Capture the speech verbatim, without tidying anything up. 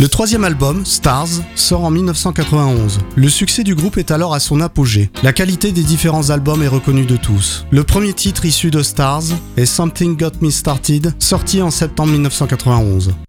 Le troisième album, Stars, sort en mille neuf cent quatre-vingt-onze. Le succès du groupe est alors à son apogée. La qualité des différents albums est reconnue de tous. Le premier titre issu de Stars est Something Got Me Started, sorti en septembre mille neuf cent quatre-vingt-onze.